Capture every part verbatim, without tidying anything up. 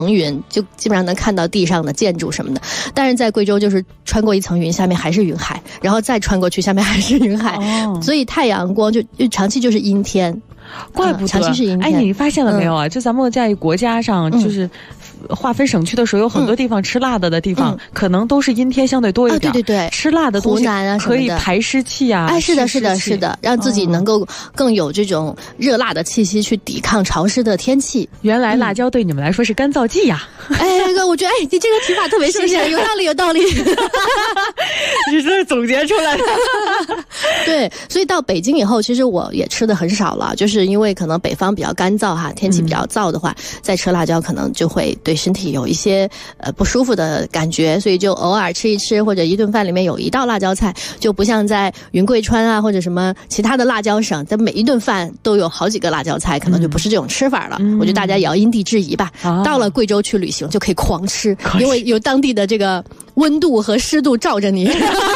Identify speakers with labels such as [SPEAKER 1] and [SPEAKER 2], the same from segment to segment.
[SPEAKER 1] 云，就基本上能看到地上的建筑什么的。但是在贵州就是穿过一层云，下面还是云海，然后再穿过去，下面还是云海，哦、所以太阳光就就长期就是阴天。
[SPEAKER 2] 怪不得、嗯、
[SPEAKER 1] 长期是阴天。
[SPEAKER 2] 哎，你发现了没有啊？嗯、就咱们在国家上，就是。嗯划分省区的时候，有很多地方吃辣的的地方，嗯、可能都是阴天相对多一点。
[SPEAKER 1] 啊、对对对，
[SPEAKER 2] 吃辣的东西
[SPEAKER 1] 湖南啊
[SPEAKER 2] 可以排湿气啊。
[SPEAKER 1] 哎，是的，是的，是的，让自己能够更有这种热辣的气息去抵抗潮湿的天气。
[SPEAKER 2] 原来辣椒对你们来说是干燥剂呀、
[SPEAKER 1] 啊！哎，那个我觉得，哎，你这个提法特别新鲜，有道理，有道理。
[SPEAKER 2] 你这是总结出来的。
[SPEAKER 1] 对，所以到北京以后，其实我也吃的很少了，就是因为可能北方比较干燥哈，天气比较燥的话，嗯、再吃辣椒可能就会对身体有一些。些呃不舒服的感觉，所以就偶尔吃一吃，或者一顿饭里面有一道辣椒菜，就不像在云贵川啊或者什么其他的辣椒省，在每一顿饭都有好几个辣椒菜，可能就不是这种吃法了。嗯、我觉得大家也要因地制宜吧。啊、到了贵州去旅行就可以狂吃，因为有当地的这个温度和湿度罩着你。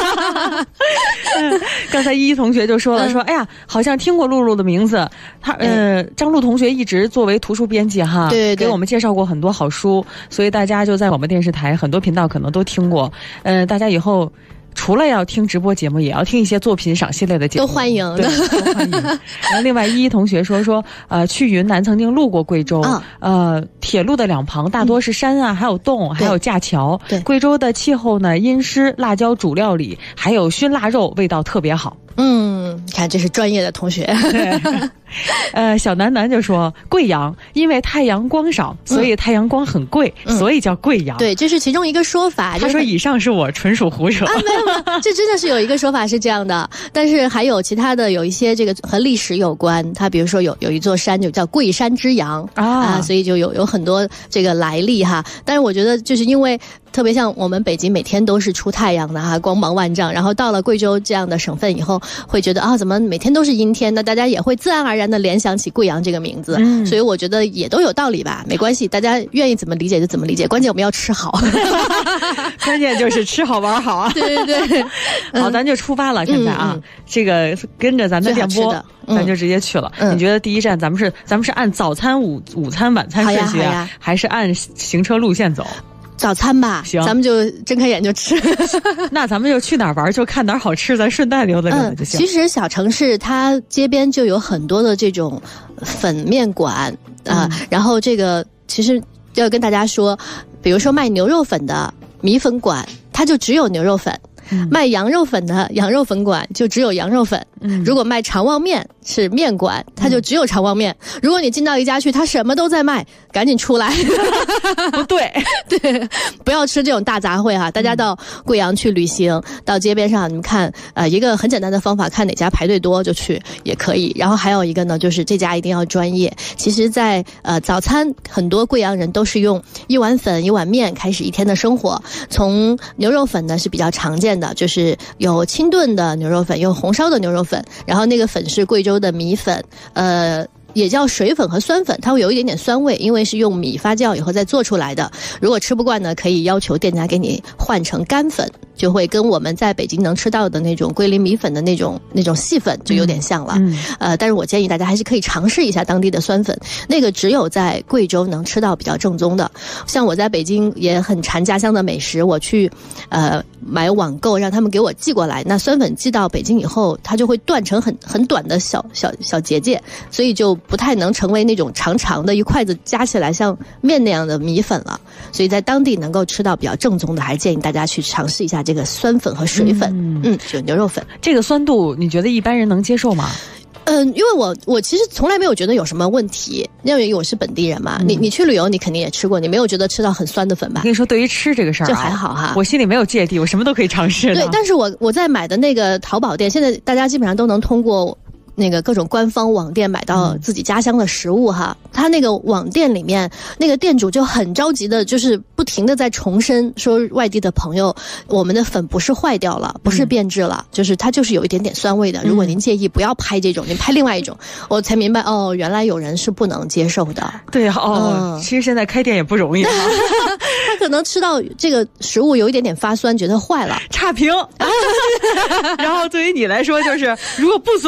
[SPEAKER 2] 刚才依依同学就说了，说哎呀，好像听过露露的名字。他呃，张璐同学一直作为图书编辑哈，
[SPEAKER 1] 对对对，
[SPEAKER 2] 给我们介绍过很多好书，所以大家就在广播电视台很多频道可能都听过。呃，大家以后除了要听直播节目，也要听一些作品赏析类的节目，
[SPEAKER 1] 都欢迎的，
[SPEAKER 2] 对，都欢迎。然后另外依依同学说说，呃，去云南曾经路过贵州，啊、呃，铁路的两旁大多是山啊，嗯、还有洞，还有架桥。
[SPEAKER 1] 对，
[SPEAKER 2] 贵州的气候呢阴湿，辣椒煮料理还有熏腊肉味道特别好。
[SPEAKER 1] 嗯，你看这是专业的同学。
[SPEAKER 2] 呃，小南南就说贵阳因为太阳光少，所以太阳光很贵，嗯、所以叫贵阳。
[SPEAKER 1] 对，这是其中一个说法。
[SPEAKER 2] 他说以上是我纯属胡扯。
[SPEAKER 1] 啊，没有没有，这真的是有一个说法是这样的，但是还有其他的有一些这个和历史有关。它比如说有有一座山就叫贵山之阳 啊, 啊，所以就有有很多这个来历哈。但是我觉得就是因为。特别像我们北京每天都是出太阳的哈，光芒万丈，然后到了贵州这样的省份以后，会觉得啊，怎么每天都是阴天？那大家也会自然而然的联想起贵阳这个名字，嗯、所以我觉得也都有道理吧，没关系，大家愿意怎么理解就怎么理解，关键我们要吃好，
[SPEAKER 2] 关键就是吃好玩好啊！
[SPEAKER 1] 对对对，
[SPEAKER 2] 好，咱就出发了，现在啊，嗯嗯、这个跟着咱的电波。咱就直接去了。嗯、你觉得第一站咱们是咱们是按早餐、午午餐、晚餐顺序啊，还是按行车路线走？
[SPEAKER 1] 早餐吧，
[SPEAKER 2] 行，
[SPEAKER 1] 咱们就睁开眼就吃。
[SPEAKER 2] 那咱们就去哪儿玩，就看哪儿好吃，咱顺带溜达溜达就行。
[SPEAKER 1] 嗯、其实小城市它街边就有很多的这种粉面馆啊、呃嗯，然后这个其实要跟大家说，比如说卖牛肉粉的米粉馆，它就只有牛肉粉。嗯、卖羊肉粉的羊肉粉馆就只有羊肉粉，嗯、如果卖肠旺面是面馆，它就只有肠旺面。嗯、如果你进到一家去，它什么都在卖，赶紧出来。
[SPEAKER 2] 不对，
[SPEAKER 1] 对，不要吃这种大杂烩哈。大家到贵阳去旅行，嗯、到街边上，你们看，呃，一个很简单的方法，看哪家排队多就去也可以。然后还有一个呢，就是这家一定要专业。其实在，在呃早餐，很多贵阳人都是用一碗粉一碗面开始一天的生活。从牛肉粉呢是比较常见的，就是有清炖的牛肉粉，有红烧的牛肉粉，然后那个粉是贵州的米粉，呃。也叫水粉和酸粉，它会有一点点酸味，因为是用米发酵以后再做出来的。如果吃不惯呢，可以要求店家给你换成干粉，就会跟我们在北京能吃到的那种桂林米粉的那种那种细粉就有点像了。嗯、呃，但是我建议大家还是可以尝试一下当地的酸粉，那个只有在贵州能吃到比较正宗的。像我在北京也很馋家乡的美食，我去呃买网购让他们给我寄过来，那酸粉寄到北京以后，它就会断成很很短的小小小节节，所以就不太能成为那种长长的一筷子夹起来像面那样的米粉了，所以在当地能够吃到比较正宗的，还是建议大家去尝试一下这个酸粉和水粉。嗯，嗯就牛肉粉。
[SPEAKER 2] 这个酸度你觉得一般人能接受吗？
[SPEAKER 1] 嗯，因为我我其实从来没有觉得有什么问题，因为我是本地人嘛。嗯、你你去旅游，你肯定也吃过，你没有觉得吃到很酸的粉吧？
[SPEAKER 2] 我跟你说，对于吃这个事儿、啊，
[SPEAKER 1] 就还好哈。
[SPEAKER 2] 我心里没有芥蒂，我什么都可以尝试的。
[SPEAKER 1] 对，但是我我在买的那个淘宝店，现在大家基本上都能通过那个各种官方网店买到自己家乡的食物哈。嗯、他那个网店里面，那个店主就很着急的，就是不停的在重申说，外地的朋友，我们的粉不是坏掉了，不是变质了，嗯、就是它就是有一点点酸味的。如果您介意，不要拍这种，您拍另外一种。我才明白哦，原来有人是不能接受的。
[SPEAKER 2] 对哦，嗯、其实现在开店也不容易啊。
[SPEAKER 1] 他可能吃到这个食物有一点点发酸，觉得坏了，
[SPEAKER 2] 差评。然后对于你来说，就是如果不酸。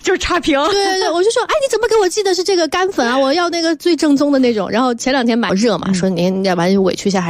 [SPEAKER 2] 就是差评。
[SPEAKER 1] 对对对，我就说，哎，你怎么给我寄的是这个干粉啊？我要那个最正宗的那种。然后前两天买热嘛，说您要不然委屈一下。